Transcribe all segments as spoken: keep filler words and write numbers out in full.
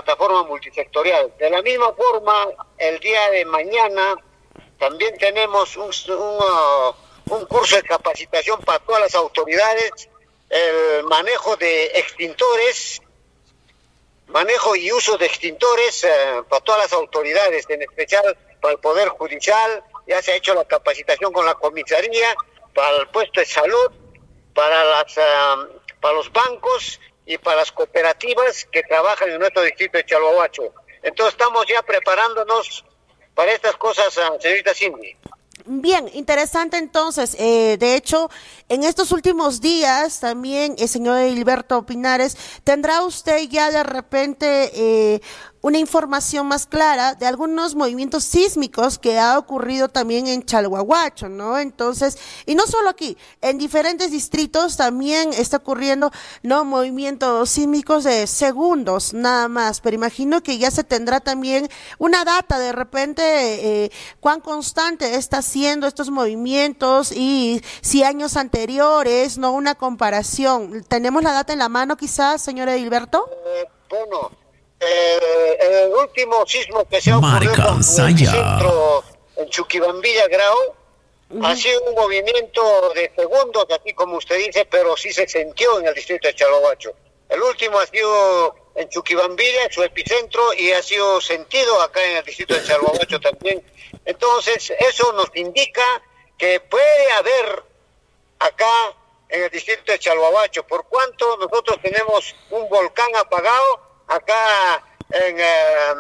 plataforma multisectorial. De la misma forma, el día de mañana también tenemos un, un, uh, un curso de capacitación para todas las autoridades, el manejo de extintores, manejo y uso de extintores uh, para todas las autoridades, en especial para el Poder Judicial. Ya se ha hecho la capacitación con la comisaría, para el puesto de salud, para las uh, para los bancos y para las cooperativas que trabajan en nuestro distrito de Chalhuahuacho. Entonces estamos ya preparándonos para estas cosas, señorita Cindy. Bien, interesante entonces. Eh, de hecho, en estos últimos días también, el señor Hilberto Pinares, ¿tendrá usted ya de repente eh, una información más clara de algunos movimientos sísmicos que ha ocurrido también en Chalhuahuacho, ¿no? Entonces, y no solo aquí, en diferentes distritos también está ocurriendo, ¿no?, movimientos sísmicos de segundos nada más, pero imagino que ya se tendrá también una data de repente, eh, cuán constante está siendo estos movimientos y si años anteriores, ¿no?, una comparación. ¿Tenemos la data en la mano quizás, señora Hilberto? Eh, bueno, Eh, el último sismo que se ha ocurrido en el centro, en Chuquibambilla, Grau, uh-huh. ha sido un movimiento de segundos, así como usted dice, pero sí se sintió en el distrito de Chalhuahuacho. El último ha sido en Chuquibambilla, su epicentro, y ha sido sentido acá en el distrito de Chalhuahuacho también. Entonces, eso nos indica que puede haber acá en el distrito de Chalhuahuacho, por cuanto nosotros tenemos un volcán apagado acá en, eh,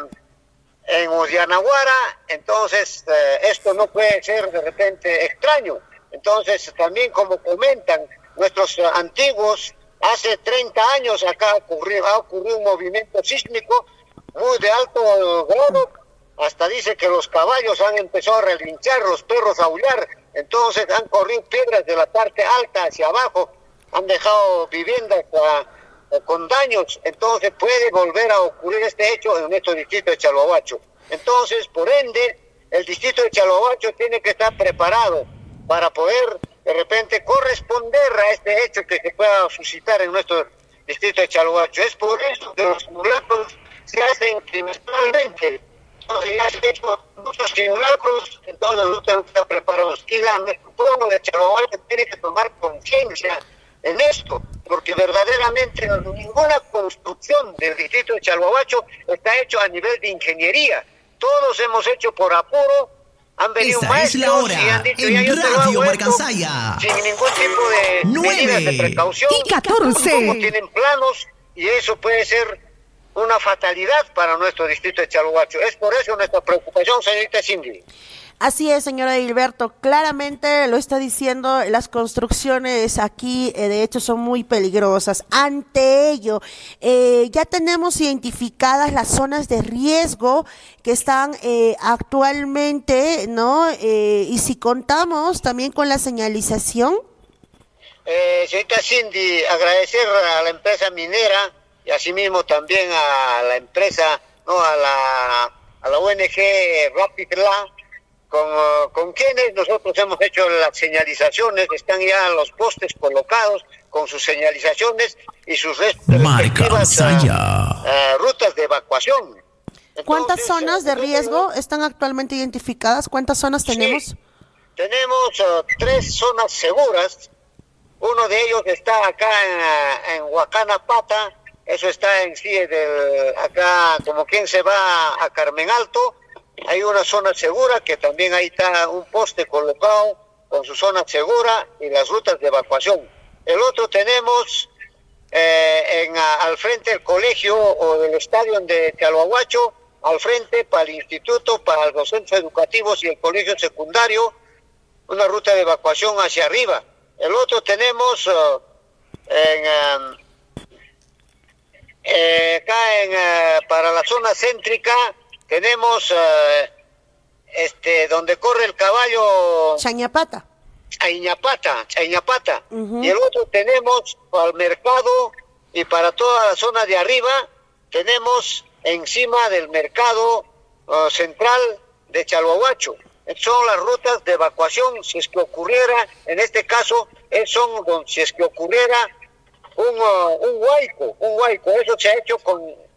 en Udianaguara. Entonces eh, esto no puede ser de repente extraño. Entonces también, como comentan nuestros uh, antiguos, hace treinta años acá ocurrió, ha ocurrido un movimiento sísmico muy de alto grado, hasta dice que los caballos han empezado a relinchar, los perros a aullar. Entonces han corrido piedras de la parte alta hacia abajo, han dejado viviendas uh, con daños. Entonces puede volver a ocurrir este hecho en nuestro distrito de Chalhuahuacho. Entonces, por ende, el distrito de Chalhuahuacho tiene que estar preparado para poder de repente corresponder a este hecho que se pueda suscitar en nuestro distrito de Chalhuahuacho. Es por eso que los simulacros se hacen trimestralmente. Entonces ya se han hecho muchos simulacros, entonces nosotros tenemos que estar preparados. Y la, nuestro pueblo de Chalhuahuacho tiene que tomar conciencia en esto, porque verdaderamente ninguna construcción del distrito de Chalhuahuacho está hecho a nivel de ingeniería. Todos hemos hecho por apuro, han venido Esa maestros es la hora, y han dicho, en ya yo te lo Radio hago esto, Marcansaya. sin ningún tipo de nueve medidas de precaución. Y catorce. Como tienen planos, y eso puede ser una fatalidad para nuestro distrito de Chalhuahuacho. Es por eso nuestra preocupación, señorita Cindy. Así es, señora Hilberto, claramente lo está diciendo, las construcciones aquí eh, de hecho son muy peligrosas. Ante ello, eh, ya tenemos identificadas las zonas de riesgo que están eh, actualmente, ¿no? Eh, y si contamos también con la señalización. Eh, señorita Cindy, agradecer a la empresa minera y asimismo también a la empresa, no, a la, a la O N G Rapid La, Con, uh, con quienes nosotros hemos hecho las señalizaciones. Están ya los postes colocados con sus señalizaciones y sus respectivas uh, uh, rutas de evacuación. Entonces, ¿cuántas zonas de riesgo están actualmente identificadas? ¿Cuántas zonas tenemos? Sí, tenemos uh, tres zonas seguras. Uno de ellos está acá en, en Huacanapata, eso está en sí, del, acá como quien se va a Carmen Alto. Hay una zona segura que también ahí está un poste colocado con su zona segura y las rutas de evacuación. El otro tenemos eh, en, a, al frente del colegio o del estadio de Chalhuahuacho, al frente para el instituto, para los centros educativos y el colegio secundario, una ruta de evacuación hacia arriba. El otro tenemos uh, en, uh, eh, acá en, uh, para la zona céntrica, tenemos uh, este donde corre el caballo Chañapata. A Iñapata, a Iñapata. Uh-huh. Y el otro tenemos para el mercado y para toda la zona de arriba, tenemos encima del mercado uh, central de Chalhuahuacho. Son las rutas de evacuación si es que ocurriera, en este caso, son si es que ocurriera un, uh, un huaico, un huaico. Eso se ha hecho con